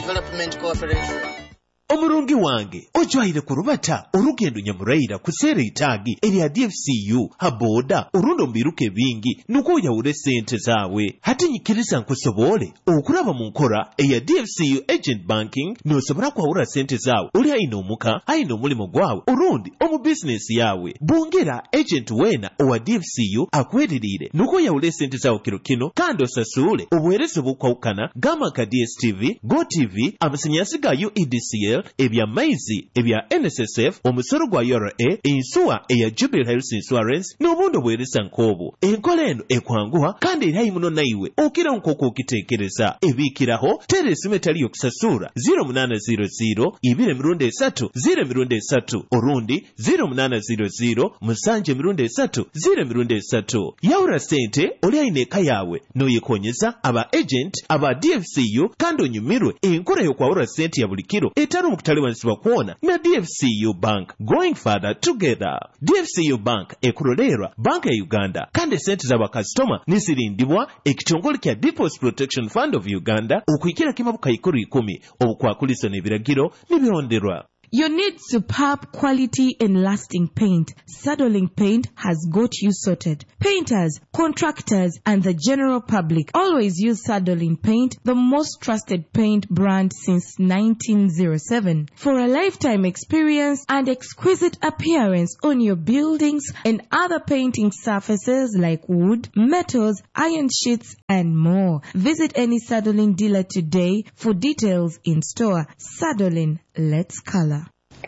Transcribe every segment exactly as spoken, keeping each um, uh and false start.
Development Corporation. Omurungi wange ojwaire kurubata urugendo nyamuraira kusera itagi eri D F C U haboda urundo mbiruke bingi nuko yaure sente zawe hati nyikirisa nkusobole okuraba mu nkora eya D F C U agent banking nosobora kwawura sente zawe uli aino muka aino mulimo gwawe urundi omu business yawe bongera agent wena owa D F C U akwedirire nuko yaure sente zawe kiro kino kandi osasule obuherezo bukwawukana gama ka D S T V Go T V amasanyasi ga U E D C L ebya maizi ebya N S S F omusoro gwa U R A insuwa eya Jubilee Health Insurance n'obundo bweresa nkobo enkola eno ekwanguha kandi eri muno naiwe okira nkoko okitekereza ebikiraho teresi metali yokusasura zero munana zero zero ibire mirundi esatu zero mirundi esatu orundi zero munana zero zero musanje mirundi esatu zero mirundi esatu yaura sente oli aine eka yawe noyekonyeza aba agent aba D F C U kandi onyumirwe enkola yokwawura sente ya buli kiro etari mukutaliwanisibwa kuona na D F C U Bank going further together. D F C U Bank ekurolerwa bank ya Uganda kandi sente z'aba customer nisirindibwa ekitongole kya Deposit Protection Fund of Uganda okwikira kimabuka ikuru ikumi obukwakuliso n'ebiragiro n'ibironderwa. You need superb quality and lasting paint. Sadolink Paint has got you sorted. Painters, contractors, and the general public always use Sadolink Paint, the most trusted paint brand since nineteen oh seven. For a lifetime experience and exquisite appearance on your buildings and other painting surfaces like wood, metals, iron sheets, and more. Visit any Sadolink dealer today for details in store. Sadolink, let's color.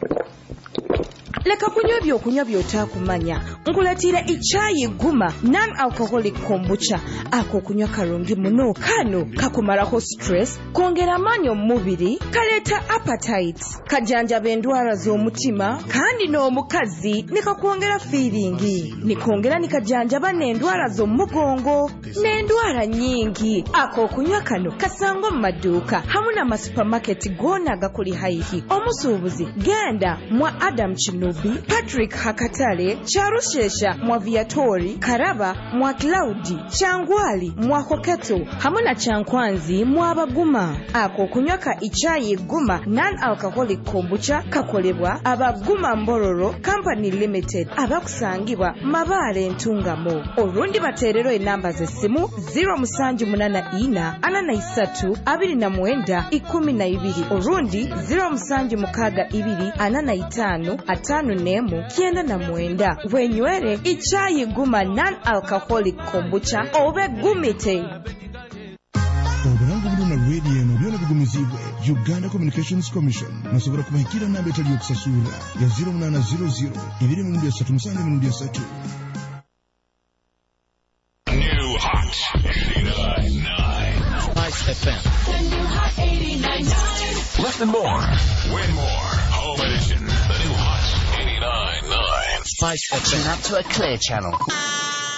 Leka kunywa byokunywa by'otakumanya nkulatira ichayi guma non-alcoholic kombucha ako kunywa karungi muno kano kakumarako stress kongera amanyo mu mubiri kaleta appetite kajanjaba endwara z'omutima kandi n'omukazi nikakwongera feeling nikongera nikajanjaba n'endwara z'omugongo n'endwara nyingi ako kunywa kano kasango mu maduuka hamwe na supermarket gona gakuli haihi omusuubuzi genda mwa Adam Chino Patrick Hakatale, Charushesha, mwa Viatori, Karaba, mwa Claudi, Changwali, mwa Koketo, hamuna Chankwanzi, mwa Abaguma. Ako kunywaka ichayi guma non-alcoholic kombucha kakolebwa Abaguma Mbororo Company Limited. Abakusangibwa Mabale Ntungamo. Orundi baterero enamba zesimu zero musanju munana ina anana isatu abiri na mwenda ikumi na ibiri. Orundi zero musanju mukaga ibiri anana itanu atanu nemu kienda na mwenda wenywere ichayi guma non-alcoholic kombucha obe gumite. Oburangu buno na radio eno byona bigumizibwe Uganda Communications Commission nasobora kubahikira namba etali yokusasula ya zero munana zero zero ibiri mirundi esatu musange mirundi esatu. New Hot eighty-nine point nine Spice F M. The New Hot eighty-nine point nine. Listen more, win more. Home edition. The New Hot eighty-nine point nine Spice F M. Tune up to a clear channel.